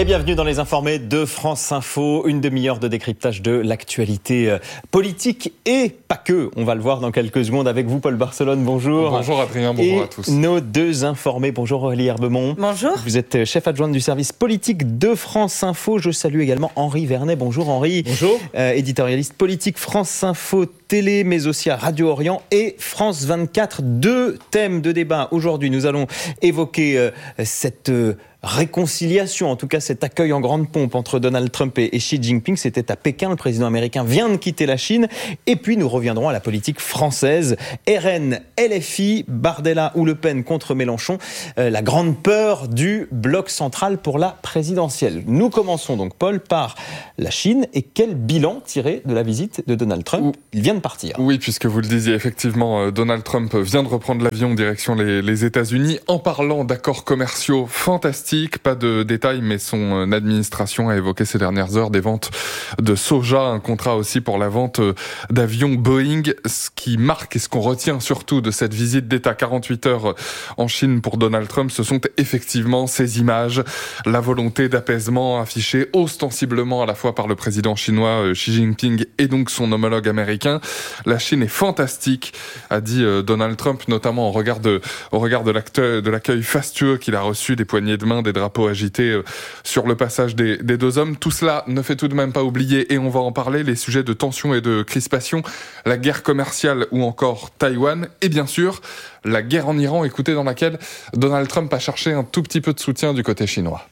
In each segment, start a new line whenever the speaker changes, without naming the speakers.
Et bienvenue dans les informés de France Info, une demi-heure de décryptage de l'actualité politique et pas que. On va le voir dans quelques secondes avec vous, Paul Barcelone. Bonjour.
Bonjour Adrien, bonjour à tous.
Nos deux informés. Bonjour Aurélie Herbemont.
Bonjour.
Vous êtes chef adjointe du service politique de France Info. Je salue également Henri Vernet. Bonjour Henri.
Bonjour.
Éditorialiste politique France Info Télé, mais aussi à Radio Orient et France 24. Deux thèmes de débat. Aujourd'hui, nous allons évoquer cette réconciliation, en tout cas cet accueil en grande pompe entre Donald Trump et Xi Jinping. C'était à Pékin, le président américain vient de quitter la Chine. Et puis nous reviendrons à la politique française. RN, LFI, Bardella ou Le Pen contre Mélenchon, la grande peur du bloc central pour la présidentielle. Nous commençons donc, Paul, par la Chine. Et quel bilan tiré de la visite de Donald Trump ? Il vient de partir.
Oui, puisque vous le disiez, effectivement, Donald Trump vient de reprendre l'avion direction les États-Unis en parlant d'accords commerciaux fantastiques. Pas de détails, mais son administration a évoqué ces dernières heures des ventes de soja, un contrat aussi pour la vente d'avions Boeing. Ce qui marque et ce qu'on retient surtout de cette visite d'État 48 heures en Chine pour Donald Trump, ce sont effectivement ces images, la volonté d'apaisement affichée ostensiblement à la fois par le président chinois Xi Jinping et donc son homologue américain. La Chine est fantastique, a dit Donald Trump, notamment au regard de l'accueil fastueux qu'il a reçu, des poignées de main, des drapeaux agités sur le passage des deux hommes. Tout cela ne fait tout de même pas oublier, et on va en parler, les sujets de tension et de crispation, la guerre commerciale ou encore Taïwan, et bien sûr la guerre en Iran, écoutez, dans laquelle Donald Trump a cherché un tout petit peu de soutien du côté chinois.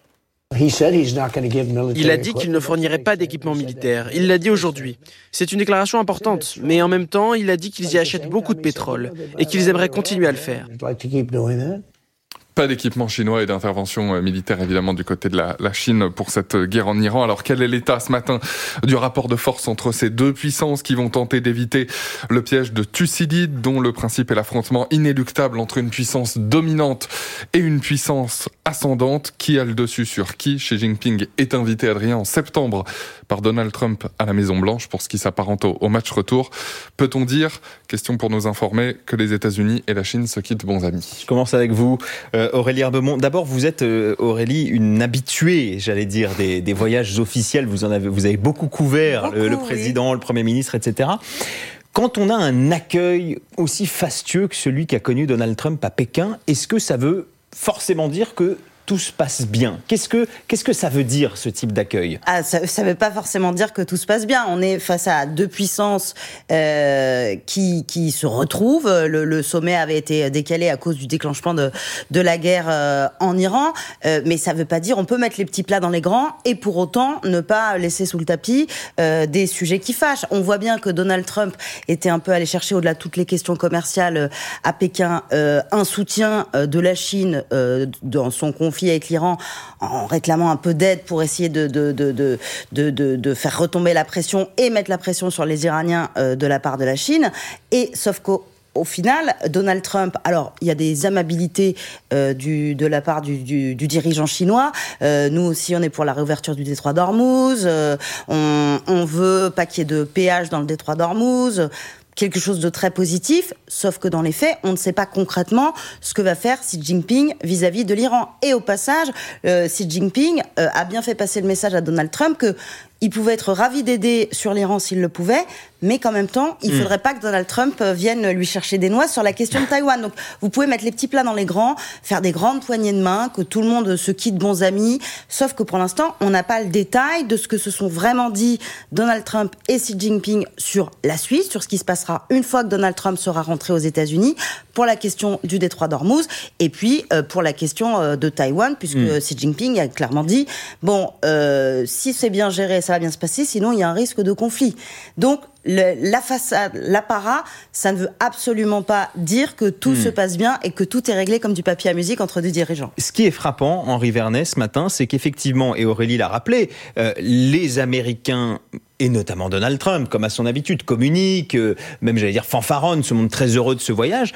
Il a dit qu'il ne fournirait pas d'équipement militaire. Il l'a dit aujourd'hui. C'est une déclaration importante, mais en même temps, il a dit qu'ils y achètent beaucoup de pétrole et qu'ils aimeraient continuer à le faire.
Pas d'équipement chinois et d'intervention militaire, évidemment, du côté de la Chine pour cette guerre en Iran. Alors, quel est l'état ce matin du rapport de force entre ces deux puissances qui vont tenter d'éviter le piège de Thucydide, dont le principe est l'affrontement inéluctable entre une puissance dominante et une puissance ascendante? Qui a le dessus sur qui? Xi Jinping est invité, Adrien, en septembre par Donald Trump à la Maison-Blanche pour ce qui s'apparente au match retour. Peut-on dire, question pour nous informer, que les États-Unis et la Chine se quittent bons amis?
Je commence avec vous, Aurélie Herbemont. D'abord, vous êtes, Aurélie, une habituée, j'allais dire, des voyages officiels. Vous avez beaucoup couvert le président, le Premier ministre, etc. Quand on a un accueil aussi fastueux que celui qu'a connu Donald Trump à Pékin, est-ce que ça veut forcément dire que tout se passe bien? Qu'est-ce que ça veut dire, ce type d'accueil?
Ça ne veut pas forcément dire que tout se passe bien. On est face à deux puissances qui se retrouvent. Le sommet avait été décalé à cause du déclenchement de la guerre en Iran. Mais ça ne veut pas dire on peut mettre les petits plats dans les grands et pour autant ne pas laisser sous le tapis des sujets qui fâchent. On voit bien que Donald Trump était un peu allé chercher, au-delà de toutes les questions commerciales à Pékin, un soutien de la Chine dans son conflit avec l'Iran, en réclamant un peu d'aide pour essayer de faire retomber la pression et mettre la pression sur les Iraniens de la part de la Chine. Et sauf qu'au final, Donald Trump, alors il y a des amabilités de la part du dirigeant chinois. Nous aussi, on est pour la réouverture du détroit d'Ormuz. On veut pas qu'il y ait de péage dans le détroit d'Ormuz. Quelque chose de très positif, sauf que dans les faits, on ne sait pas concrètement ce que va faire Xi Jinping vis-à-vis de l'Iran. Et au passage, Xi Jinping a bien fait passer le message à Donald Trump qu'il pouvait être ravi d'aider sur l'Iran s'il le pouvait, mais qu'en même temps, il ne faudrait pas que Donald Trump vienne lui chercher des noix sur la question de Taïwan. Donc, vous pouvez mettre les petits plats dans les grands, faire des grandes poignées de main, que tout le monde se quitte bons amis, sauf que pour l'instant, on n'a pas le détail de ce que se sont vraiment dit Donald Trump et Xi Jinping sur la suite, sur ce qui se passera une fois que Donald Trump sera rentré aux États-Unis, pour la question du détroit d'Ormuz, et puis pour la question de Taïwan, puisque Xi Jinping a clairement dit, si c'est bien géré, ça va bien se passer, sinon il y a un risque de conflit. Donc, la façade, l'apparat, ça ne veut absolument pas dire que tout se passe bien et que tout est réglé comme du papier à musique entre deux dirigeants.
Ce qui est frappant, Henri Vernet, ce matin, c'est qu'effectivement, et Aurélie l'a rappelé, les Américains, et notamment Donald Trump, comme à son habitude, communique, même j'allais dire fanfaronne, se montre très heureux de ce voyage.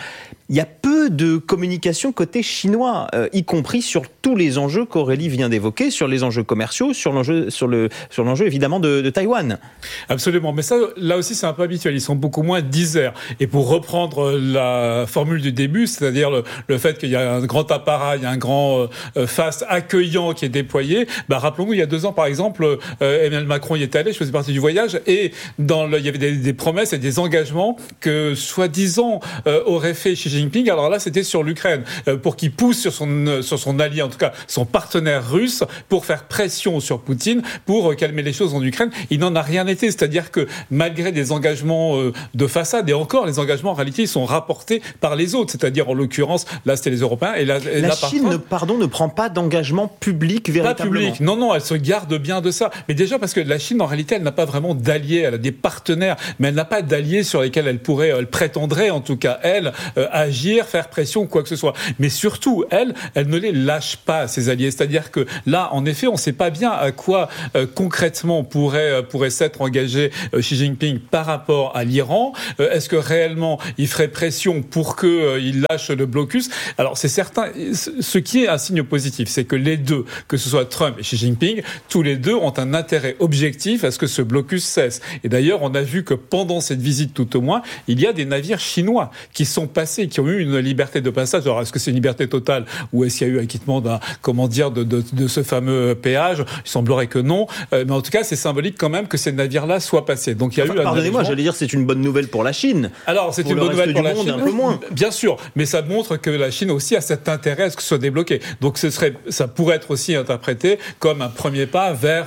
il y a peu de communication côté chinois, y compris sur tous les enjeux qu'Aurélie vient d'évoquer, sur les enjeux commerciaux, sur l'enjeu évidemment de Taïwan.
Absolument, mais ça, là aussi, c'est un peu habituel. Ils sont beaucoup moins disers. Et pour reprendre la formule du début, c'est-à-dire le fait qu'il y a un grand appareil, un grand face accueillant qui est déployé, rappelons-nous, il y a 2 ans, par exemple, Emmanuel Macron y est allé, je faisais partie du voyage, et il y avait des promesses et des engagements que, soi-disant, aurait fait Xi Jinping. Alors là, c'était sur l'Ukraine, pour qu'il pousse sur son allié, en tout cas son partenaire russe, pour faire pression sur Poutine, pour calmer les choses en Ukraine. Il n'en a rien été, c'est-à-dire que malgré des engagements de façade, et encore, les engagements en réalité, ils sont rapportés par les autres, c'est-à-dire en l'occurrence, là c'était les Européens, et la
Chine ne prend pas d'engagement public véritablement.
Pas public, non, elle se garde bien de ça. Mais déjà parce que la Chine, en réalité, elle n'a pas vraiment d'alliés, elle a des partenaires, mais elle n'a pas d'alliés sur lesquels elle prétendrait, en tout cas, agir, faire pression, quoi que ce soit. Mais surtout, elle ne les lâche pas, ses alliés. C'est-à-dire que là, en effet, on ne sait pas bien à quoi concrètement pourrait s'être engagé Xi Jinping par rapport à l'Iran. Est-ce que réellement il ferait pression pour qu'il lâche le blocus? Alors c'est certain, ce qui est un signe positif, c'est que les deux, que ce soit Trump et Xi Jinping, tous les deux ont un intérêt objectif à ce que ce blocus cesse. Et d'ailleurs, on a vu que pendant cette visite, tout au moins, il y a des navires chinois qui sont passés, qui ont eu une liberté de passage. Alors est-ce que c'est une liberté totale ou est-ce qu'il y a eu acquittement de ce fameux péage? Il semblerait que non, mais en tout cas, c'est symbolique quand même que ces navires-là soient passés. Donc il y a eu
pardonnez-moi, j'allais dire c'est une bonne nouvelle pour la Chine.
Alors c'est une bonne nouvelle pour la Chine,
un peu moins.
Bien sûr, mais ça montre que la Chine aussi a cet intérêt à ce que ce soit débloqué. Donc ça pourrait être aussi interprété comme un premier pas vers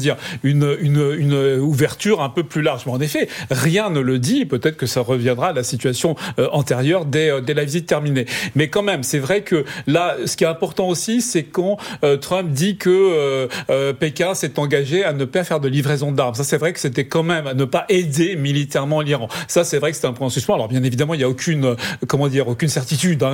une ouverture un peu plus large. Mais en effet, rien ne le dit. Peut-être que ça reviendra à la situation antérieure dès la visite terminée. Mais quand même, c'est vrai que là, ce qui est important aussi, c'est quand Trump dit que Pékin s'est engagé à ne pas faire de livraison d'armes. Ça, c'est vrai que c'était quand même à ne pas aider militairement l'Iran. Ça, c'est vrai que c'était un point en suspens. Alors, bien évidemment, il n'y a aucune certitude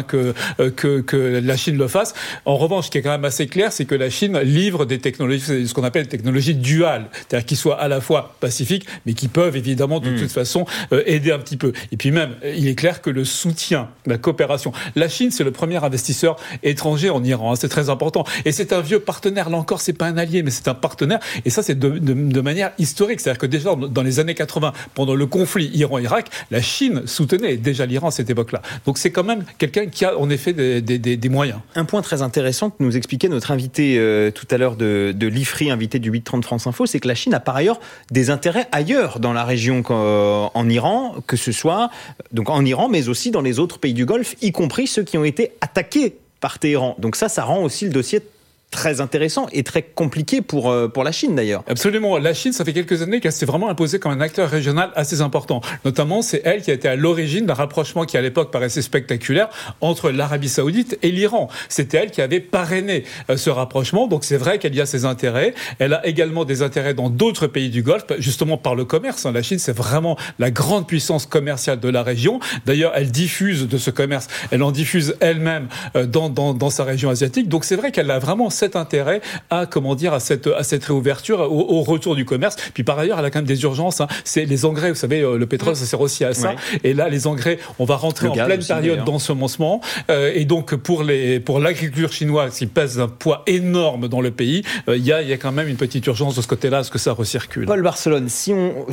que la Chine le fasse. En revanche, ce qui est quand même assez clair, c'est que la Chine livre des technologies, ce qu'on appelle des technologies duales, c'est-à-dire qui soient à la fois pacifiques, mais qui peuvent évidemment de toute façon aider un petit peu. Et puis même, il est clair que le soutien, la coopération. La Chine, c'est le premier investisseur étranger en Iran. C'est très important. Et c'est un vieux partenaire. Là encore, c'est pas un allié, mais c'est un partenaire. Et ça, c'est de manière historique. C'est-à-dire que déjà, dans les années 80, pendant le conflit Iran-Irak, la Chine soutenait déjà l'Iran à cette époque-là. Donc c'est quand même quelqu'un qui a en effet des moyens.
Un point très intéressant que nous expliquait notre invité tout à l'heure de l'IFRI, invité du 830 France Info, c'est que la Chine a par ailleurs des intérêts ailleurs dans la région qu'en Iran, que ce soit donc en Iran, mais aussi dans les autres pays du Golfe, y compris ceux qui ont été attaqués par Téhéran. Donc ça rend aussi le dossier très intéressant et très compliqué pour la Chine d'ailleurs.
Absolument. La Chine, ça fait quelques années qu'elle s'est vraiment imposée comme un acteur régional assez important. Notamment, c'est elle qui a été à l'origine d'un rapprochement qui à l'époque paraissait spectaculaire entre l'Arabie Saoudite et l'Iran. C'était elle qui avait parrainé ce rapprochement. Donc c'est vrai qu'elle y a ses intérêts. Elle a également des intérêts dans d'autres pays du Golfe, justement par le commerce. La Chine, c'est vraiment la grande puissance commerciale de la région. D'ailleurs, elle diffuse de ce commerce. Elle en diffuse elle-même dans sa région asiatique. Donc c'est vrai qu'elle a vraiment cet intérêt à cette réouverture, au retour du commerce. Puis par ailleurs, elle a quand même des urgences. C'est les engrais, vous savez, le pétrole, ça sert aussi à ça. Ouais. Et là, les engrais, on va rentrer en pleine période d'ensemencement. Et donc, pour l'agriculture chinoise, qui pèse un poids énorme dans le pays, il y a quand même une petite urgence de ce côté-là, à ce que ça recircule.
Paul Barcelone, si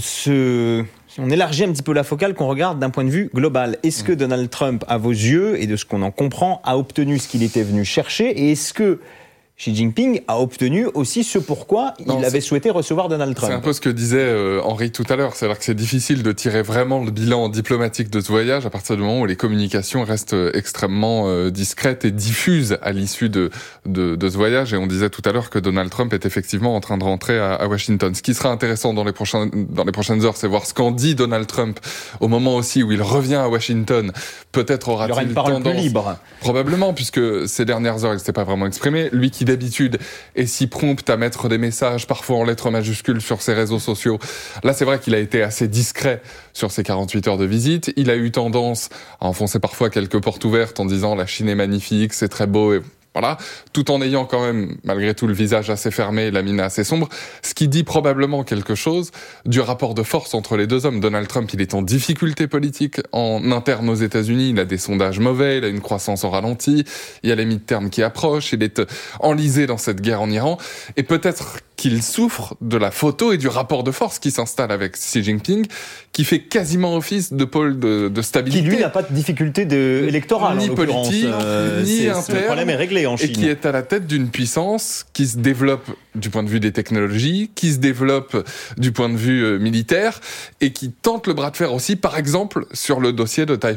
on élargit un petit peu la focale, qu'on regarde d'un point de vue global, est-ce que Donald Trump, à vos yeux, et de ce qu'on en comprend, a obtenu ce qu'il était venu chercher? Et est-ce que Xi Jinping a obtenu aussi ce pourquoi il avait souhaité recevoir Donald Trump?
C'est un peu ce que disait Henri tout à l'heure, c'est-à-dire que c'est difficile de tirer vraiment le bilan diplomatique de ce voyage à partir du moment où les communications restent extrêmement discrètes et diffuses à l'issue de ce voyage. Et on disait tout à l'heure que Donald Trump est effectivement en train de rentrer à Washington. Ce qui sera intéressant dans les prochaines heures, c'est voir ce qu'en dit Donald Trump au moment aussi où il revient à Washington. Peut-être aura-t-il
une parole
tendance,
plus libre.
Probablement, puisque ces dernières heures, il ne s'était pas vraiment exprimé. Lui qui d'habitude est si prompt à mettre des messages, parfois en lettres majuscules, sur ses réseaux sociaux. Là, c'est vrai qu'il a été assez discret sur ces 48 heures de visite. Il a eu tendance à enfoncer parfois quelques portes ouvertes en disant « la Chine est magnifique, c'est très beau ». voilà, tout en ayant quand même, malgré tout, le visage assez fermé, la mine assez sombre, ce qui dit probablement quelque chose du rapport de force entre les deux hommes. Donald Trump, il est en difficulté politique en interne aux États-Unis, il a des sondages mauvais, il a une croissance en ralenti, il y a les midterms qui approchent, il est enlisé dans cette guerre en Iran, et peut-être qu'il souffre de la photo et du rapport de force qui s'installe avec Xi Jinping, qui fait quasiment office de pôle de stabilité.
Qui, lui, n'a pas de difficulté électorale,
ni politique, ni interne.
Le problème est réglé en Chine.
Et qui est à la tête d'une puissance qui se développe du point de vue des technologies, qui se développe du point de vue militaire, et qui tente le bras de fer aussi, par exemple, sur le dossier de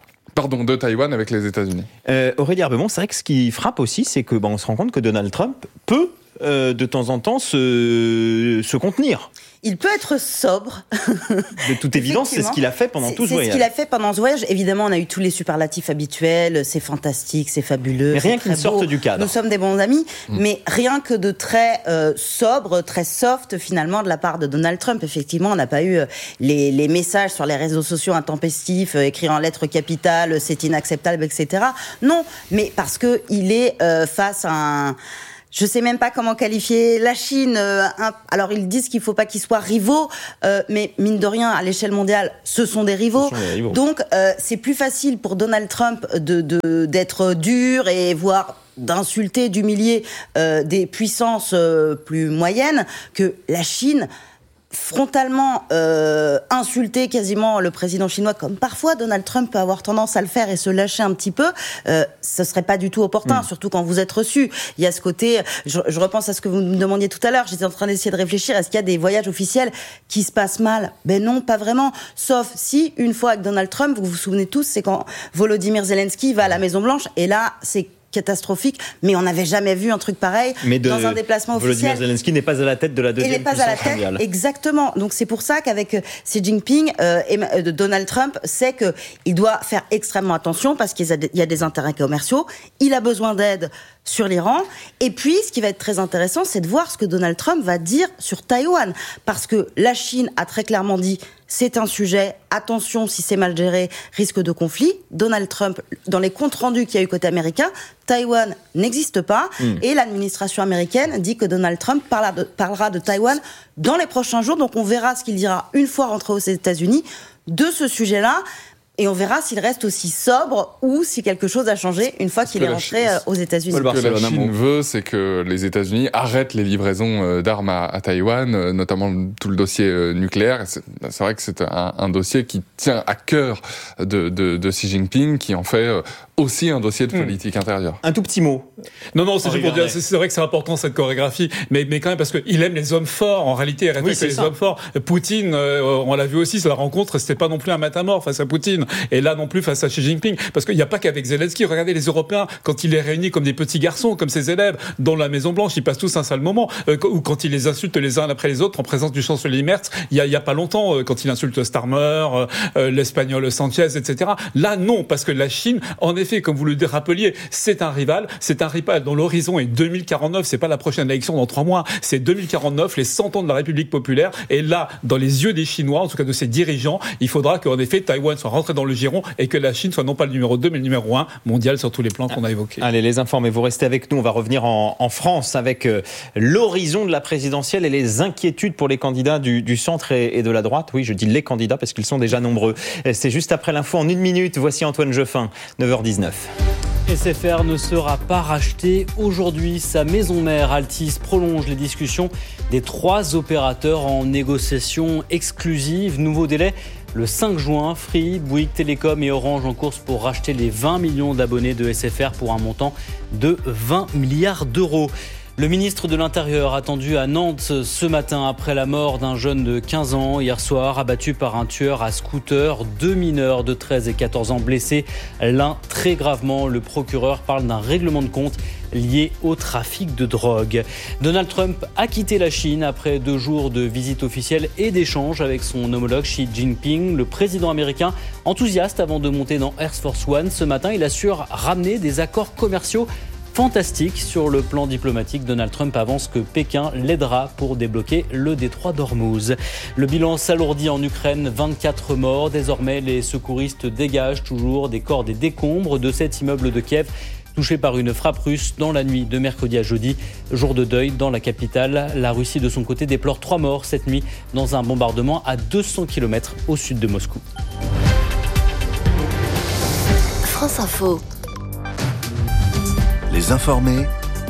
Taïwan avec les États-Unis.
Aurélie Herbemont, c'est vrai que ce qui frappe aussi, c'est que on se rend compte que Donald Trump peut de temps en temps se contenir.
Il peut être sobre.
De toute évidence, c'est ce qu'il a fait pendant tout ce voyage.
C'est ce qu'il a fait pendant ce voyage. Évidemment, on a eu tous les superlatifs habituels. C'est fantastique, c'est fabuleux.
Mais rien qu'il sorte du cadre.
Nous sommes des bons amis. Mais rien que de très sobre, très soft, finalement, de la part de Donald Trump. Effectivement, on n'a pas eu les messages sur les réseaux sociaux intempestifs, écrits en lettres capitales, c'est inacceptable, etc. Non, mais parce qu'il est face à un... Je sais même pas comment qualifier la Chine. Alors ils disent qu'il faut pas qu'ils soient rivaux, mais mine de rien, à l'échelle mondiale, ce sont des rivaux. Donc c'est plus facile pour Donald Trump d'être dur et voire d'insulter, d'humilier des puissances plus moyennes que la Chine. Frontalement insulter quasiment le président chinois, comme parfois Donald Trump peut avoir tendance à le faire et se lâcher un petit peu, ce serait pas du tout opportun, surtout quand vous êtes reçu. Il y a ce côté, je repense à ce que vous me demandiez tout à l'heure, j'étais en train d'essayer de réfléchir, est-ce qu'il y a des voyages officiels qui se passent mal ? Ben non, pas vraiment, sauf si, une fois avec Donald Trump, vous vous souvenez tous, c'est quand Volodymyr Zelensky va à la Maison-Blanche, et là, c'est catastrophique, mais on n'avait jamais vu un truc pareil dans un déplacement officiel.
Volodymyr Zelensky n'est pas à la tête de la deuxième puissance mondiale.
Exactement. Donc c'est pour ça qu'avec Xi Jinping et Donald Trump, c'est qu'il doit faire extrêmement attention parce qu'il y a des intérêts commerciaux. Il a besoin d'aide sur l'Iran. Et puis, ce qui va être très intéressant, c'est de voir ce que Donald Trump va dire sur Taïwan. Parce que la Chine a très clairement dit c'est un sujet, attention, si c'est mal géré, risque de conflit. Donald Trump, dans les comptes rendus qu'il y a eu côté américain, Taïwan n'existe pas. Et l'administration américaine dit que Donald Trump parlera de Taïwan dans les prochains jours. Donc on verra ce qu'il dira une fois rentré aux États-Unis de ce sujet-là. Et on verra s'il reste aussi sobre ou si quelque chose a changé une fois qu'il est rentré aux États-Unis.
Ce que la Chine veut, c'est que les États-Unis arrêtent les livraisons d'armes à Taïwan, notamment tout le dossier nucléaire. C'est vrai que c'est un dossier qui tient à cœur de Xi Jinping, qui en fait aussi un dossier de politique intérieure.
Un tout petit mot.
Non, c'est juste pour dire, c'est vrai que c'est important cette chorégraphie, mais quand même parce qu'il aime les hommes forts. En réalité, il respecte les hommes forts. Poutine, on l'a vu aussi, la rencontre, c'était pas non plus un matamor face à Poutine. Et là non plus face à Xi Jinping. Parce qu'il n'y a pas qu'avec Zelensky. Regardez les Européens, quand il les réunit comme des petits garçons, comme ses élèves, dans la Maison-Blanche, ils passent tous un sale moment. Ou quand il les insulte les uns après les autres, en présence du chancelier Merz, il y a pas longtemps, quand il insulte Starmer, l'Espagnol Sanchez, etc. Là, non, parce que la Chine, en effet, comme vous le rappeliez, c'est un rival dont l'horizon est 2049, c'est pas la prochaine élection dans 3 mois, c'est 2049, les 100 ans de la République populaire. Et là, dans les yeux des Chinois, en tout cas de ses dirigeants, il faudra qu'en effet, Taïwan soit rentré dans le giron et que la Chine soit non pas le numéro 2 mais le numéro 1 mondial sur tous les plans qu'on a évoqués.
Allez, les informés, vous restez avec nous. On va revenir en France avec l'horizon de la présidentielle et les inquiétudes pour les candidats du centre et de la droite. Oui, je dis les candidats parce qu'ils sont déjà nombreux. C'est juste après l'info en 1 minute. Voici Antoine Jeffin, 9h19.
SFR ne sera pas racheté aujourd'hui. Sa maison mère Altice prolonge les discussions des 3 opérateurs en négociation exclusive. Nouveau délai le 5 juin. Free, Bouygues Télécom et Orange en course pour racheter les 20 millions d'abonnés de SFR pour un montant de 20 milliards d'euros. Le ministre de l'Intérieur attendu à Nantes ce matin après la mort d'un jeune de 15 ans hier soir abattu par un tueur à scooter. 2 mineurs de 13 et 14 ans blessés, l'un très gravement. Le procureur parle d'un règlement de compte lié au trafic de drogue. Donald Trump a quitté la Chine après 2 jours de visite officielle et d'échanges avec son homologue Xi Jinping. Le président américain, enthousiaste avant de monter dans Air Force One, ce matin, il assure ramener des accords commerciaux fantastique. Sur le plan diplomatique, Donald Trump avance que Pékin l'aidera pour débloquer le détroit d'Ormuz. Le bilan s'alourdit en Ukraine, 24 morts. Désormais, les secouristes dégagent toujours des corps des décombres de cet immeuble de Kiev touché par une frappe russe dans la nuit de mercredi à jeudi. Jour de deuil dans la capitale. La Russie, de son côté, déplore 3 morts cette nuit dans un bombardement à 200 km au sud de Moscou.
France Info.
Les informés,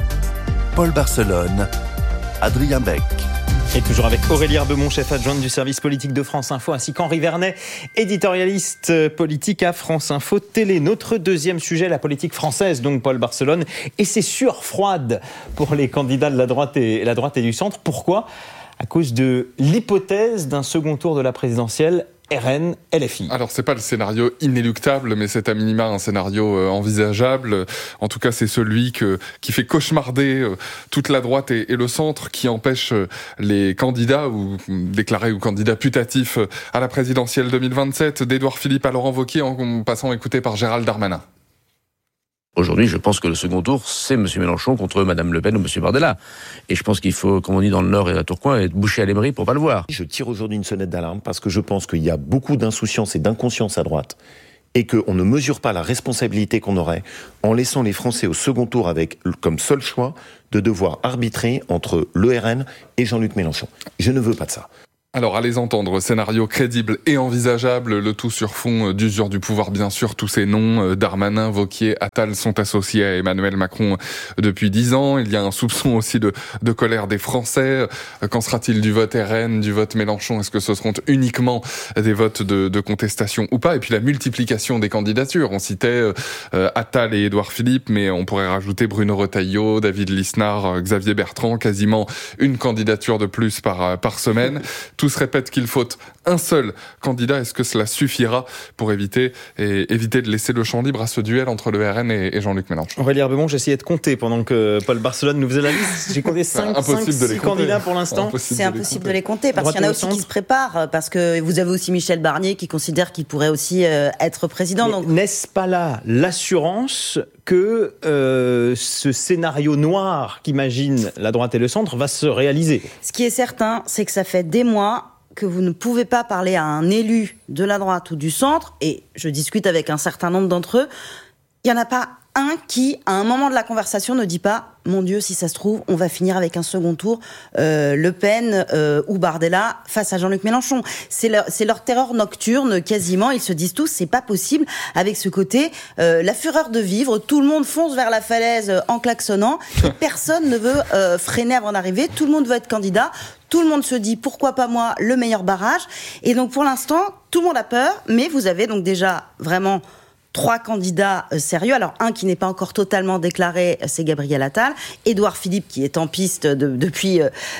Paul Barcelone, Adrien Beck.
Et toujours avec Aurélie Herbemont, chef adjointe du service politique de France Info, ainsi qu'Henri Vernet, éditorialiste politique à France Info Télé. Notre deuxième sujet, la politique française, donc Paul Barcelone, et ses sueurs froides pour les candidats de la droite et du centre. Pourquoi ? À cause de l'hypothèse d'un second tour de la présidentielle RN, LFI.
Alors, c'est pas le scénario inéluctable, mais c'est à minima un scénario envisageable. En tout cas, c'est celui qui fait cauchemarder toute la droite et le centre, qui empêche les candidats ou déclarés ou candidats putatifs à la présidentielle 2027, d'Édouard Philippe à Laurent Wauquiez, en passant écouté par Gérald Darmanin.
Aujourd'hui, je pense que le second tour, c'est M. Mélenchon contre Mme Le Pen ou M. Bardella. Et je pense qu'il faut, comme on dit dans le Nord et à Tourcoing, être bouché à l'émery pour pas le voir.
Je tire aujourd'hui une sonnette d'alarme parce que je pense qu'il y a beaucoup d'insouciance et d'inconscience à droite et qu'on ne mesure pas la responsabilité qu'on aurait en laissant les Français au second tour avec comme seul choix de devoir arbitrer entre le RN et Jean-Luc Mélenchon. Je ne veux pas de ça.
Alors, à les entendre, scénario crédible et envisageable, le tout sur fond d'usure du pouvoir, bien sûr. Tous ces noms, Darmanin, Wauquiez, Attal, sont associés à Emmanuel Macron depuis 10 ans. Il y a un soupçon aussi de colère des Français. Qu'en sera-t-il du vote RN, du vote Mélenchon ? Est-ce que ce seront uniquement des votes de contestation ou pas ? Et puis la multiplication des candidatures. On citait Attal et Édouard Philippe, mais on pourrait rajouter Bruno Retailleau, David Lisnard, Xavier Bertrand, quasiment une candidature de plus par semaine. Tous répètent qu'il faut un seul candidat. Est-ce que cela suffira pour éviter de laisser le champ libre à ce duel entre le RN et Jean-Luc Mélenchon ?
Aurélie Herbemont, j'essayais de compter pendant que Paul Barcelone nous faisait la liste. J'ai compté 6 candidats pour l'instant.
C'est impossible de les compter parce qu'il y en a aussi qui se préparent. Parce que vous avez aussi Michel Barnier qui considère qu'il pourrait aussi être président. Donc...
N'est-ce pas là l'assurance que ce scénario noir qu'imagine la droite et le centre va se réaliser ?
Ce qui est certain, c'est que ça fait des mois que vous ne pouvez pas parler à un élu de la droite ou du centre, et je discute avec un certain nombre d'entre eux, il n'y en a pas un qui, à un moment de la conversation, ne dit pas « Mon Dieu, si ça se trouve, on va finir avec un second tour, Le Pen ou Bardella face à Jean-Luc Mélenchon ». C'est leur terreur nocturne, quasiment. Ils se disent tous « C'est pas possible » avec ce côté la fureur de vivre. Tout le monde fonce vers la falaise en klaxonnant. Et personne ne veut freiner avant d'arriver. Tout le monde veut être candidat. Tout le monde se dit, pourquoi pas moi, le meilleur barrage. Et donc, pour l'instant, tout le monde a peur. Mais vous avez donc déjà vraiment 3 candidats sérieux. Alors, un qui n'est pas encore totalement déclaré, c'est Gabriel Attal. Édouard Philippe, qui est en piste depuis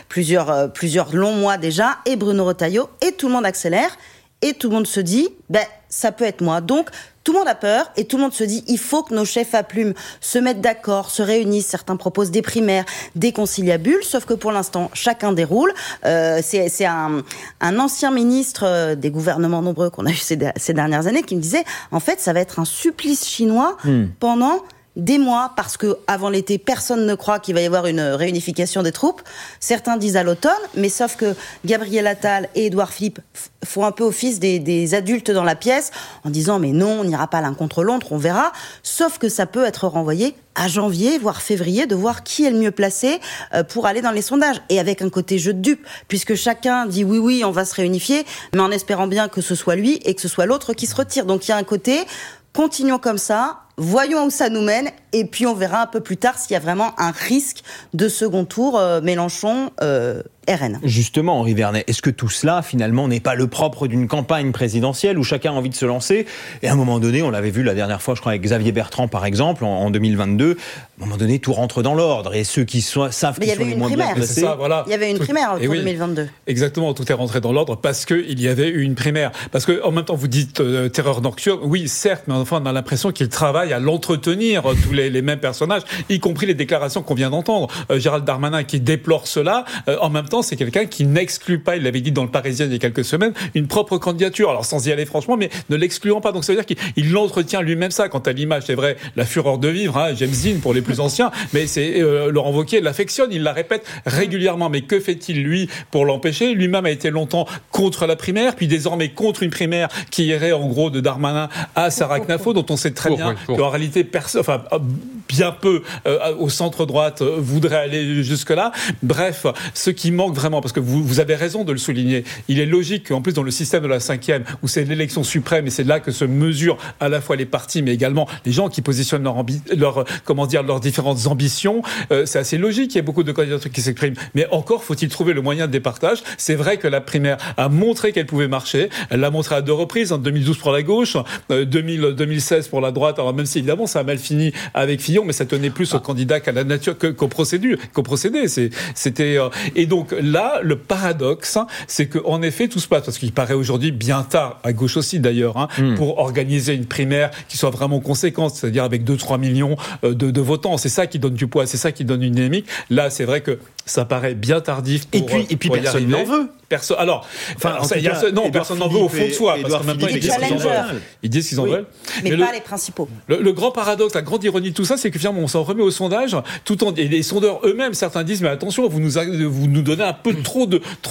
plusieurs longs mois déjà. Et Bruno Retailleau. Et tout le monde accélère. Et tout le monde se dit, ça peut être moi. Donc, tout le monde a peur et tout le monde se dit il faut que nos chefs à plumes se mettent d'accord, se réunissent. Certains proposent des primaires, des conciliabules, sauf que pour l'instant, chacun déroule. C'est un ancien ministre des gouvernements nombreux qu'on a eu ces dernières années qui me disait en fait, ça va être un supplice chinois pendant des mois, parce que avant l'été, personne ne croit qu'il va y avoir une réunification des troupes. Certains disent à l'automne, mais sauf que Gabriel Attal et Édouard Philippe font un peu office des adultes dans la pièce, en disant mais non, on n'ira pas l'un contre l'autre, on verra. Sauf que ça peut être renvoyé à janvier, voire février, de voir qui est le mieux placé pour aller dans les sondages. Et avec un côté jeu de dupes, puisque chacun dit oui, on va se réunifier, mais en espérant bien que ce soit lui et que ce soit l'autre qui se retire. Donc il y a un côté, continuons comme ça, voyons où ça nous mène, et puis on verra un peu plus tard s'il y a vraiment un risque de second tour Mélenchon RN.
Justement, Henri Vernet, est-ce que tout cela, finalement, n'est pas le propre d'une campagne présidentielle où chacun a envie de se lancer ? Et à un moment donné, on l'avait vu la dernière fois, je crois, avec Xavier Bertrand, par exemple, en 2022, à un moment donné, tout rentre dans l'ordre. Et ceux qui savent qu'ils sont les moins bien placés...
Ça, voilà.
Il y avait une primaire pour 2022.
Exactement, tout est rentré dans l'ordre parce qu'il y avait eu une primaire. Parce qu'en même temps, vous dites terreur nocturne, oui, certes, mais enfin, on a l'impression qu'il travaille à l'entretenir, tous les mêmes personnages, y compris les déclarations qu'on vient d'entendre. Gérald Darmanin qui déplore cela, en même temps, c'est quelqu'un qui n'exclut pas, il l'avait dit dans le Parisien il y a quelques semaines, une propre candidature. Alors sans y aller franchement, mais ne l'excluant pas. Donc ça veut dire qu'il l'entretient lui-même ça. Quant à l'image, c'est vrai, la fureur de vivre, James Dean pour les plus anciens, mais c'est Laurent Wauquiez l'affectionne, il la répète régulièrement. Mais que fait-il lui pour l'empêcher ? Lui-même a été longtemps contre la primaire, puis désormais contre une primaire qui irait en gros de Darmanin à Sarah Knafo, dont on sait très bien qu'en réalité, bien peu au centre-droite voudraient aller jusque-là. Bref, ce qui manque vraiment, parce que vous avez raison de le souligner, il est logique qu'en plus dans le système de la 5e, où c'est l'élection suprême, et c'est là que se mesurent à la fois les partis, mais également les gens qui positionnent leurs différentes ambitions, c'est assez logique qu'il y ait beaucoup de candidatures qui s'expriment. Mais encore faut-il trouver le moyen de départage. C'est vrai que la primaire a montré qu'elle pouvait marcher. Elle l'a montré à 2 reprises, en 2012 pour la gauche, 2016 pour la droite. Alors même si évidemment ça a mal fini avec Fillon, mais ça tenait plus au candidat qu'à la nature qu'au procédé. Et donc là, le paradoxe, c'est qu'en effet tout se passe, parce qu'il paraît aujourd'hui bien tard, à gauche aussi d'ailleurs, pour organiser une primaire qui soit vraiment conséquente, c'est-à-dire avec 2-3 millions de votants. C'est ça qui donne du poids, c'est ça qui donne une dynamique. Là, c'est vrai que ça paraît bien tardif pour
et puis personne n'en veut.
Personne n'en veut au fond de soi, parce qu'en même temps, ils disent qu'ils en veulent.
Mais pas les principaux.
Le grand paradoxe, la grande ironie de tout ça, c'est que finalement, on s'en remet au sondage, et les sondeurs eux-mêmes, certains disent, mais attention, vous nous donnez un peu trop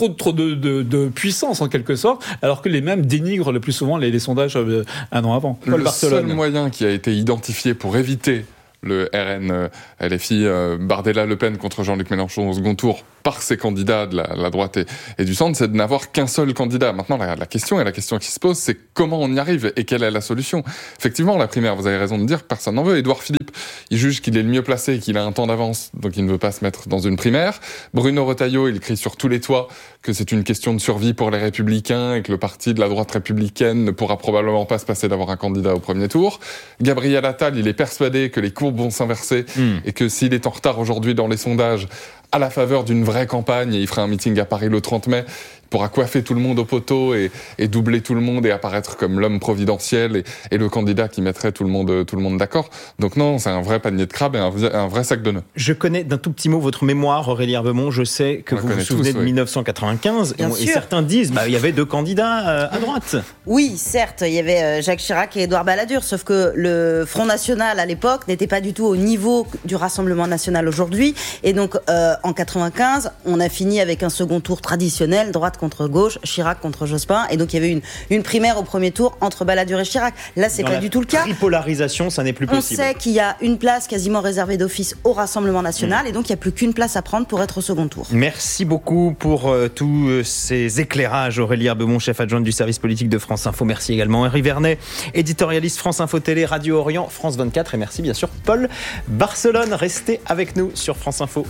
de puissance, en quelque sorte, alors que les mêmes dénigrent le plus souvent les sondages un an avant.
Le seul moyen qui a été identifié pour éviter le RN LFI Bardella-Le Pen contre Jean-Luc Mélenchon au second tour par ses candidats de la droite et du centre, c'est de n'avoir qu'un seul candidat. Maintenant, la question qui se pose, c'est comment on y arrive et quelle est la solution. Effectivement, la primaire, vous avez raison de dire, personne n'en veut. Édouard Philippe, il juge qu'il est le mieux placé, qu'il a un temps d'avance, donc il ne veut pas se mettre dans une primaire. Bruno Retailleau, il crie sur tous les toits que c'est une question de survie pour les Républicains et que le parti de la droite républicaine ne pourra probablement pas se passer d'avoir un candidat au premier tour. Gabriel Attal, il est persuadé que les courbes vont s'inverser et que s'il est en retard aujourd'hui dans les sondages, à la faveur d'une vraie campagne, et il fera un meeting à Paris le 30 mai, il pourra coiffer tout le monde au poteau et doubler tout le monde et apparaître comme l'homme providentiel et le candidat qui mettrait tout le monde d'accord. Donc non, c'est un vrai panier de crabes et un vrai sac de nœuds.
Je connais d'un tout petit mot votre mémoire, Aurélie Herbemont. Je sais que vous vous souvenez de 1995 et certains disent il y avait 2 candidats à droite.
Oui, certes, il y avait Jacques Chirac et Édouard Balladur, sauf que le Front National à l'époque n'était pas du tout au niveau du Rassemblement National aujourd'hui. Et donc en 95, on a fini avec un second tour traditionnel, droite contre gauche, Chirac contre Jospin, et donc il y avait une primaire au premier tour entre Balladur et Chirac. Là, c'est pas du tout le cas.
Tripolarisation, ça n'est plus possible.
On sait qu'il y a une place quasiment réservée d'office au Rassemblement National, et donc il n'y a plus qu'une place à prendre pour être au second tour.
Merci beaucoup pour tous ces éclairages, Aurélie Herbemont, chef adjointe du service politique de France Info. Merci également Henri Vernet, éditorialiste France Info Télé, Radio Orient, France 24, et merci bien sûr Paul Barcelone. Restez avec nous sur France Info.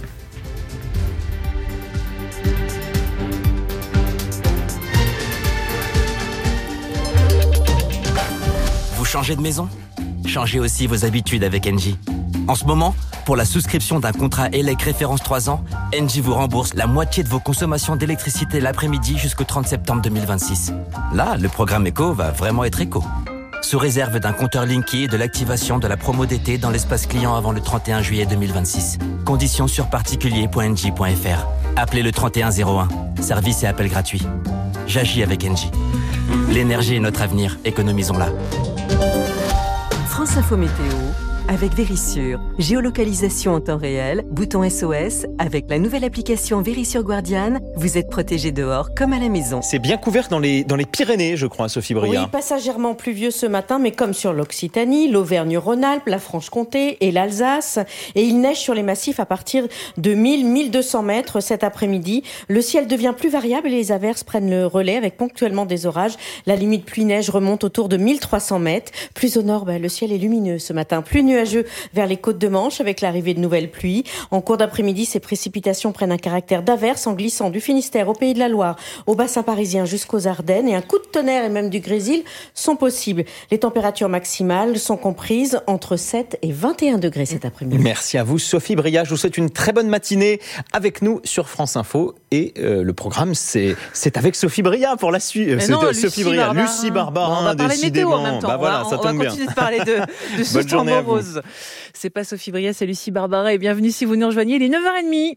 Vous changez de maison ? Changez aussi vos habitudes avec Engie. En ce moment, pour la souscription d'un contrat ELEC référence 3 ans, Engie vous rembourse la moitié de vos consommations d'électricité l'après-midi jusqu'au 30 septembre 2026. Là, le programme éco va vraiment être éco. Sous réserve d'un compteur Linky et de l'activation de la promo d'été dans l'espace client avant le 31 juillet 2026. Conditions sur particulier.engie.fr. Appelez le 3101. Service et appel gratuit. J'agis avec Engie. L'énergie est notre avenir, économisons-la.
France Info Météo avec Vérissure. Géolocalisation en temps réel, bouton SOS. Avec la nouvelle application Vérissure Guardian, vous êtes protégé dehors comme à la maison.
C'est bien couvert dans les Pyrénées, je crois, Sophie Bria.
Oui, passagèrement pluvieux ce matin, mais comme sur l'Occitanie, l'Auvergne-Rhône-Alpes, la Franche-Comté et l'Alsace. Et il neige sur les massifs à partir de 1000-1200 mètres cet après-midi. Le ciel devient plus variable et les averses prennent le relais avec ponctuellement des orages. La limite pluie-neige remonte autour de 1300 mètres. Plus au nord, le ciel est lumineux ce matin. Plus nuageux vers les côtes de Manche avec l'arrivée de nouvelles pluies. En cours d'après-midi, ces précipitations prennent un caractère d'averse en glissant du Finistère au Pays de la Loire, au bassin parisien jusqu'aux Ardennes, et un coup de tonnerre et même du grésil sont possibles. Les températures maximales sont comprises entre 7 et 21 degrés cet après-midi.
Merci à vous, Sophie Bria. Je vous souhaite une très bonne matinée avec nous sur France Info. Et le programme, c'est avec Sophie Bria pour la suite. Sophie Bria, Lucie Barbarin,
on va parler météo en même temps.
Voilà, ça tombe bien.
On va continuer de parler de ce temps morose. C'est pas Sophie Bria, c'est Lucie Barbarin. Et bienvenue si vous nous rejoignez, il est 9h30.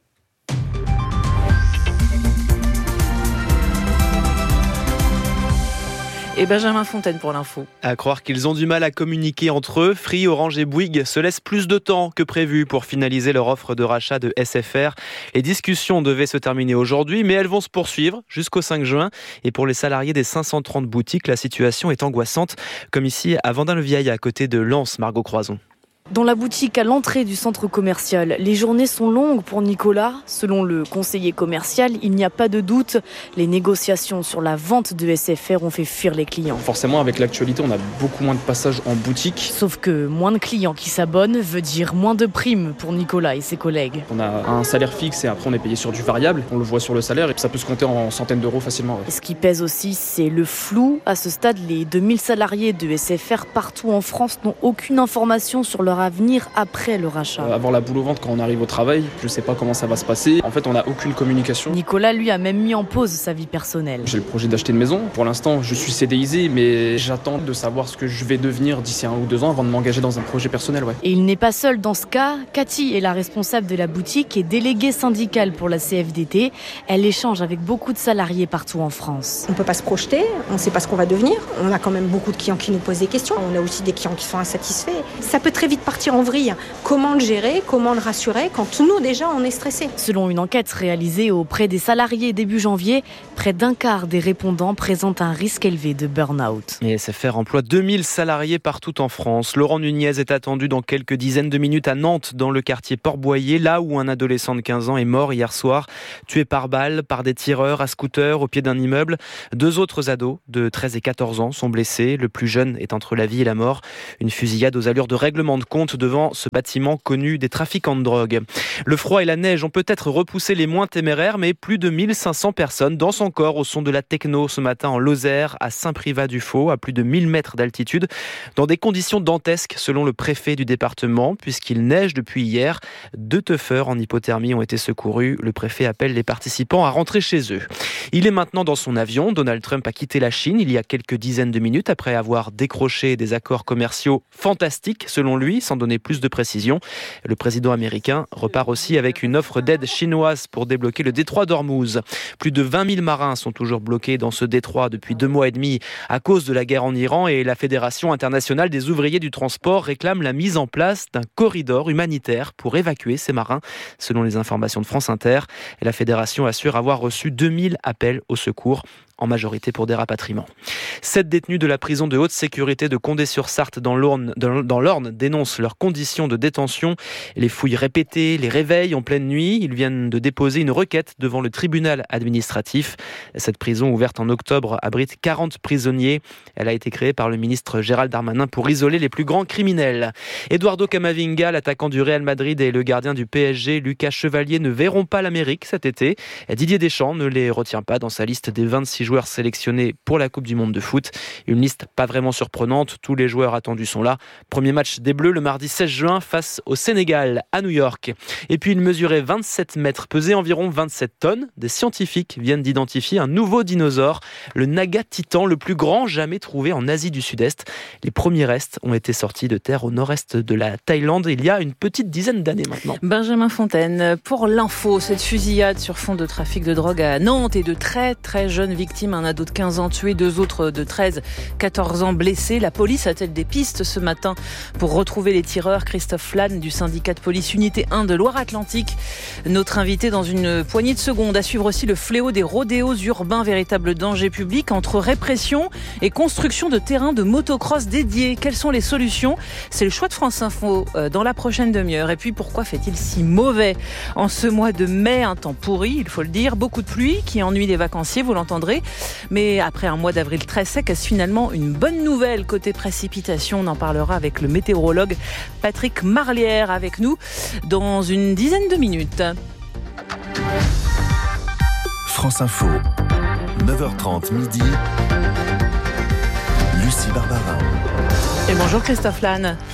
Et Benjamin Fontaine pour l'info.
À croire qu'ils ont du mal à communiquer entre eux, Free, Orange et Bouygues se laissent plus de temps que prévu pour finaliser leur offre de rachat de SFR. Les discussions devaient se terminer aujourd'hui, mais elles vont se poursuivre jusqu'au 5 juin. Et pour les salariés des 530 boutiques, la situation est angoissante, comme ici à Vendin-le-Vieil, à côté de Lens, Margot Croison.
Dans la boutique à l'entrée du centre commercial, les journées sont longues pour Nicolas. Selon le conseiller commercial, il n'y a pas de doute. Les négociations sur la vente de SFR ont fait fuir les clients.
Forcément, avec l'actualité, on a beaucoup moins de passages en boutique.
Sauf que moins de clients qui s'abonnent veut dire moins de primes pour Nicolas et ses collègues.
On a un salaire fixe et après on est payé sur du variable. On le voit sur le salaire et ça peut se compter en centaines d'euros facilement.
Ce qui pèse aussi, c'est le flou. À ce stade, les 2000 salariés de SFR partout en France n'ont aucune information sur leur avenir après le rachat.
Avoir la boule au ventre quand on arrive au travail, je ne sais pas comment ça va se passer. En fait, on n'a aucune communication.
Nicolas, lui, a même mis en pause sa vie personnelle.
J'ai le projet d'acheter une maison. Pour l'instant, je suis CDIsé, mais j'attends de savoir ce que je vais devenir d'ici 1 ou 2 ans avant de m'engager dans un projet personnel. Ouais.
Et il n'est pas seul dans ce cas. Cathy est la responsable de la boutique et déléguée syndicale pour la CFDT. Elle échange avec beaucoup de salariés partout en France.
On ne peut pas se projeter, on ne sait pas ce qu'on va devenir. On a quand même beaucoup de clients qui nous posent des questions. On a aussi des clients qui sont insatisfaits. Ça peut très vite partir en vrille. Comment le gérer, comment le rassurer quand nous déjà on est stressés.
Selon une enquête réalisée auprès des salariés début janvier, près d'un quart des répondants présentent un risque élevé de burn-out.
Et SFR emploie 2000 salariés partout en France. Laurent Nunez est attendu dans quelques dizaines de minutes à Nantes, dans le quartier Port-Boyer, là où un adolescent de 15 ans est mort hier soir, tué par balle par des tireurs à scooter au pied d'un immeuble. 2 autres ados de 13 et 14 ans sont blessés. Le plus jeune est entre la vie et la mort. Une fusillade aux allures de règlement de compte devant ce bâtiment connu des trafiquants de drogue. Le froid et la neige ont peut-être repoussé les moins téméraires, mais plus de 1500 personnes dansent encore au son de la techno ce matin en Lozère, à Saint-Privat-du-Faux, à plus de 1000 mètres d'altitude, dans des conditions dantesques selon le préfet du département, puisqu'il neige depuis hier. 2 teufeurs en hypothermie ont été secourus. Le préfet appelle les participants à rentrer chez eux. Il est maintenant dans son avion. Donald Trump a quitté la Chine il y a quelques dizaines de minutes après avoir décroché des accords commerciaux fantastiques, selon lui, sans donner plus de précision. Le président américain repart aussi avec une offre d'aide chinoise pour débloquer le détroit d'Ormuz. Plus de 20 000 marins sont toujours bloqués dans ce détroit depuis 2 mois et demi à cause de la guerre en Iran, et la Fédération internationale des ouvriers du transport réclame la mise en place d'un corridor humanitaire pour évacuer ces marins, selon les informations de France Inter. Et la Fédération assure avoir reçu 2000 appels au secours, en majorité pour des rapatriements. 7 détenus de la prison de haute sécurité de Condé-sur-Sarthe dans l'Orne dénoncent leurs conditions de détention. Les fouilles répétées, les réveils en pleine nuit. Ils viennent de déposer une requête devant le tribunal administratif. Cette prison, ouverte en octobre, abrite 40 prisonniers. Elle a été créée par le ministre Gérald Darmanin pour isoler les plus grands criminels. Eduardo Camavinga, l'attaquant du Real Madrid, et le gardien du PSG, Lucas Chevalier, ne verront pas l'Amérique cet été. Didier Deschamps ne les retient pas dans sa liste des 26 joueurs sélectionnés pour la Coupe du Monde de foot. Une liste pas vraiment surprenante, tous les joueurs attendus sont là. Premier match des Bleus le mardi 16 juin face au Sénégal à New York. Et puis il mesurait 27 mètres, pesait environ 27 tonnes. Des scientifiques viennent d'identifier un nouveau dinosaure, le Naga Titan, le plus grand jamais trouvé en Asie du Sud-Est. Les premiers restes ont été sortis de terre au nord-est de la Thaïlande il y a une petite dizaine d'années maintenant.
Benjamin Fontaine, pour l'info, cette fusillade sur fond de trafic de drogue à Nantes et de très très jeunes victimes, un ado de 15 ans tué, 2 autres de 13, 14 ans blessés. La police a-t-elle des pistes ce matin pour retrouver les tireurs? Christophe Flann du syndicat de police Unité 1 de Loire-Atlantique, notre invité dans une poignée de secondes. À suivre aussi le fléau des rodéos urbains, véritable danger public entre répression et construction de terrains de motocross dédiés. Quelles sont les solutions? C'est le choix de France Info dans la prochaine demi-heure. Et puis pourquoi fait-il si mauvais en ce mois de mai? Un temps pourri, il faut le dire, beaucoup de pluie qui ennuie les vacanciers, vous l'entendrez. Mais après un mois d'avril très sec, est-ce finalement une bonne nouvelle côté précipitation? On en parlera avec le météorologue Patrick Marlière, avec nous dans une dizaine de minutes.
France Info, 9h30 midi. Lucie Barbara.
Et bonjour Christophe Lannes.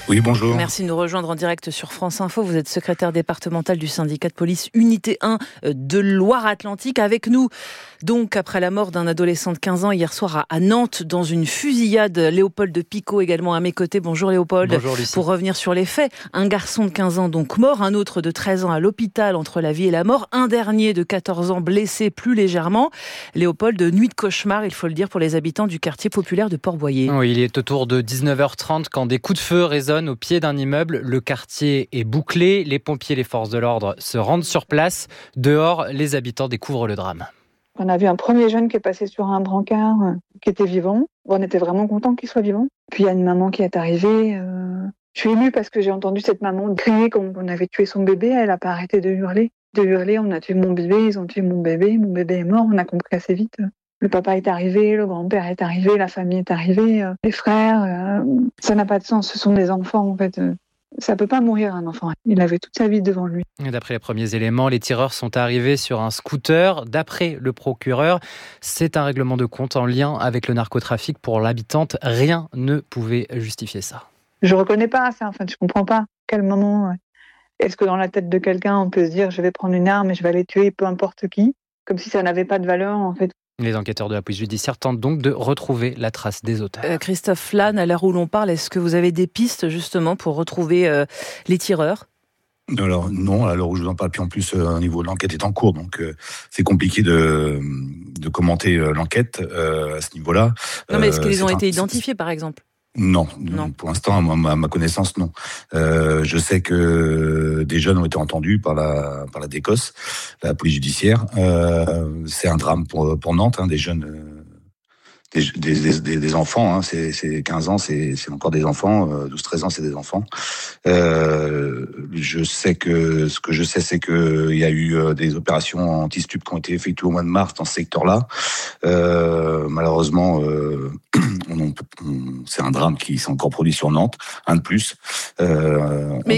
Oui, bonjour.
Merci de nous rejoindre en direct sur France Info. Vous êtes secrétaire départemental du syndicat de police Unité 1 de Loire-Atlantique. Avec nous, donc, après la mort d'un adolescent de 15 ans hier soir à Nantes dans une fusillade. Léopold de Picot également à mes côtés. Bonjour Léopold.
Bonjour Lucie.
Pour revenir sur les faits, un garçon de 15 ans donc mort, un autre de 13 ans à l'hôpital entre la vie et la mort, un dernier de 14 ans blessé plus légèrement. Léopold, nuit de cauchemar, il faut le dire, pour les habitants du quartier populaire de Port-Boyer.
Oui, il est autour de 19h30 quand des coups de feu résonnent au pied d'un immeuble. Le quartier est bouclé. Les pompiers et les forces de l'ordre se rendent sur place. Dehors, les habitants découvrent le drame.
On a vu un premier jeune qui est passé sur un brancard, qui était vivant. On était vraiment contents qu'il soit vivant. Puis il y a une maman qui est arrivée. Je suis émue parce que j'ai entendu cette maman crier comme on avait tué son bébé. Elle n'a pas arrêté de hurler. On a tué mon bébé, ils ont tué mon bébé est mort. On a compris assez vite. Le papa est arrivé, le grand-père est arrivé, la famille est arrivée, les frères. Ça n'a pas de sens, ce sont des enfants en fait. Ça peut pas mourir un enfant. Il avait toute sa vie devant lui.
Et d'après les premiers éléments, les tireurs sont arrivés sur un scooter. D'après le procureur, c'est un règlement de compte en lien avec le narcotrafic pour l'habitante. Rien ne pouvait justifier ça.
Je reconnais pas ça, je comprends pas. Quel moment est-ce que dans la tête de quelqu'un on peut se dire je vais prendre une arme et je vais aller tuer peu importe qui, comme si ça n'avait pas de valeur en fait.
Les enquêteurs de la police judiciaire tentent donc de retrouver la trace des auteurs.
Christophe Flane, à l'heure où l'on parle, est-ce que vous avez des pistes justement pour retrouver les tireurs ?
Alors non, à l'heure où je vous en parle, puis en plus, au niveau de l'enquête est en cours, donc c'est compliqué de commenter l'enquête à ce niveau-là.
Non, mais est-ce qu'ils ont été identifiés, par exemple ?
Non, pour l'instant, à ma connaissance, non. Je sais que des jeunes ont été entendus par la DECOS, la police judiciaire. C'est un drame pour Nantes, des jeunes, des enfants. C'est 15 ans, c'est encore des enfants. 12-13 ans, c'est des enfants. Je sais que ce que je sais, c'est que il y a eu des opérations anti-stup qui ont été effectuées au mois de mars dans ce secteur-là. Malheureusement, c'est un drame qui s'est encore produit sur Nantes, un de plus.